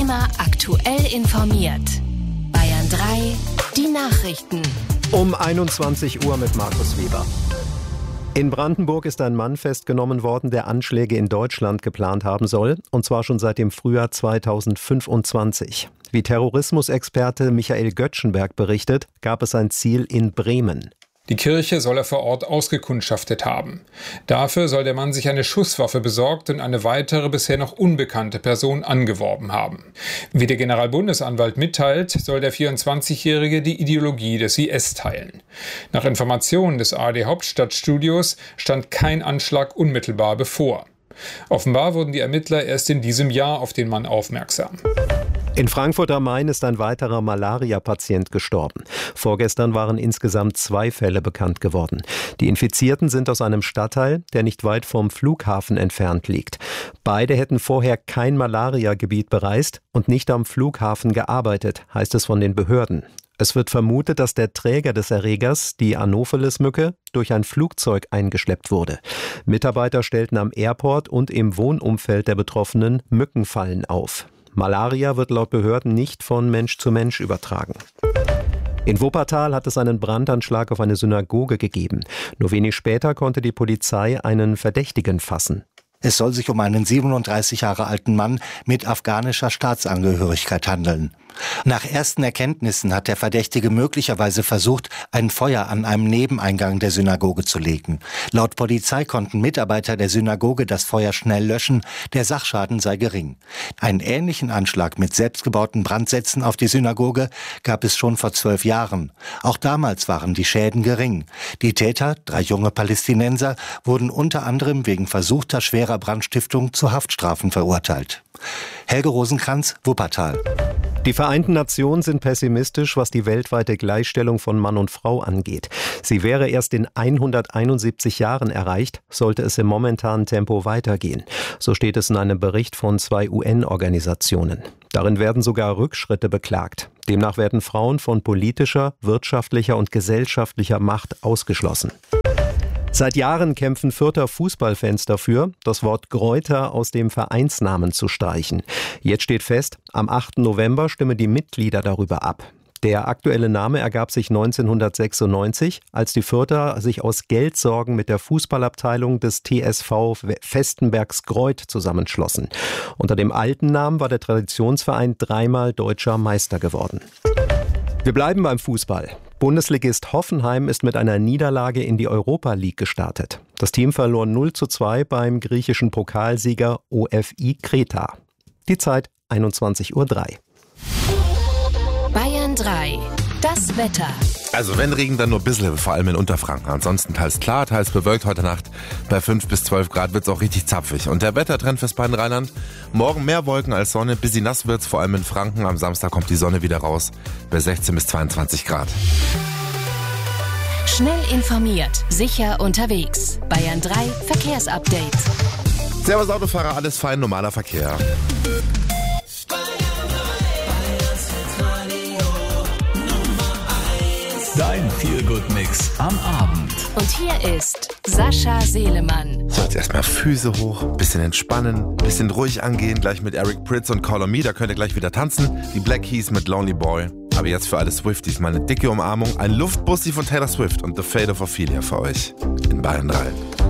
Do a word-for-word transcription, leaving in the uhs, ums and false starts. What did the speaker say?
Immer aktuell informiert. Bayern drei, die Nachrichten. Um einundzwanzig Uhr mit Markus Weber. In Brandenburg ist ein Mann festgenommen worden, der Anschläge in Deutschland geplant haben soll, und zwar schon seit dem Frühjahr zweitausendfünfundzwanzig. Wie Terrorismusexperte Michael Göttschenberg berichtet, gab es ein Ziel in Bremen. Die Kirche soll er vor Ort ausgekundschaftet haben. Dafür soll der Mann sich eine Schusswaffe besorgt und eine weitere, bisher noch unbekannte Person angeworben haben. Wie der Generalbundesanwalt mitteilt, soll der vierundzwanzigjährige die Ideologie des I S teilen. Nach Informationen des A R D-Hauptstadtstudios stand kein Anschlag unmittelbar bevor. Offenbar wurden die Ermittler erst in diesem Jahr auf den Mann aufmerksam. In Frankfurt am Main ist ein weiterer Malaria-Patient gestorben. Vorgestern waren insgesamt zwei Fälle bekannt geworden. Die Infizierten sind aus einem Stadtteil, der nicht weit vom Flughafen entfernt liegt. Beide hätten vorher kein Malaria-Gebiet bereist und nicht am Flughafen gearbeitet, heißt es von den Behörden. Es wird vermutet, dass der Träger des Erregers, die Anopheles-Mücke, durch ein Flugzeug eingeschleppt wurde. Mitarbeiter stellten am Airport und im Wohnumfeld der Betroffenen Mückenfallen auf. Malaria wird laut Behörden nicht von Mensch zu Mensch übertragen. In Wuppertal hat es einen Brandanschlag auf eine Synagoge gegeben. Nur wenig später konnte die Polizei einen Verdächtigen fassen. Es soll sich um einen siebenunddreißig Jahre alten Mann mit afghanischer Staatsangehörigkeit handeln. Nach ersten Erkenntnissen hat der Verdächtige möglicherweise versucht, ein Feuer an einem Nebeneingang der Synagoge zu legen. Laut Polizei konnten Mitarbeiter der Synagoge das Feuer schnell löschen, der Sachschaden sei gering. Einen ähnlichen Anschlag mit selbstgebauten Brandsätzen auf die Synagoge gab es schon vor zwölf Jahren. Auch damals waren die Schäden gering. Die Täter, drei junge Palästinenser, wurden unter anderem wegen versuchter schwerer Brandstiftung zu Haftstrafen verurteilt. Helge Rosenkranz, Wuppertal. Die Vereinten Nationen sind pessimistisch, was die weltweite Gleichstellung von Mann und Frau angeht. Sie wäre erst in hunderteinundsiebzig Jahren erreicht, sollte es im momentanen Tempo weitergehen. So steht es in einem Bericht von zwei U N-Organisationen. Darin werden sogar Rückschritte beklagt. Demnach werden Frauen von politischer, wirtschaftlicher und gesellschaftlicher Macht ausgeschlossen. Seit Jahren kämpfen Fürther Fußballfans dafür, das Wort Greuther aus dem Vereinsnamen zu streichen. Jetzt steht fest, am achten November stimmen die Mitglieder darüber ab. Der aktuelle Name ergab sich neunzehnhundertsechsundneunzig, als die Fürther sich aus Geldsorgen mit der Fußballabteilung des T S V Vestenbergsgreuth zusammenschlossen. Unter dem alten Namen war der Traditionsverein dreimal deutscher Meister geworden. Wir bleiben beim Fußball. Bundesligist Hoffenheim ist mit einer Niederlage in die Europa League gestartet. Das Team verlor null zu zwei beim griechischen Pokalsieger O F I Kreta. Die Zeit einundzwanzig Uhr drei. Bayern drei, das Wetter. Also wenn Regen, dann nur ein bisschen, vor allem in Unterfranken. Ansonsten teils klar, teils bewölkt heute Nacht. Bei fünf bis zwölf Grad wird's auch richtig zapfig. Und der Wettertrend fürs Rheinland: morgen mehr Wolken als Sonne, bisschen nass wird's, vor allem in Franken. Am Samstag kommt die Sonne wieder raus, bei sechzehn bis zweiundzwanzig Grad. Schnell informiert, sicher unterwegs. Bayern drei Verkehrsupdate. Servus Autofahrer, alles fein, normaler Verkehr. Dein Feel-Good-Mix am Abend. Und hier ist Sascha Selemann. So, jetzt erstmal Füße hoch, bisschen entspannen, bisschen ruhig angehen, gleich mit Eric Prydz und Call on Me, da könnt ihr gleich wieder tanzen. Die Black Keys mit Lonely Boy. Aber jetzt für alle Swifties mal eine dicke Umarmung, ein Luftbussi von Taylor Swift und The Fate of Ophelia für euch in Bayern drei.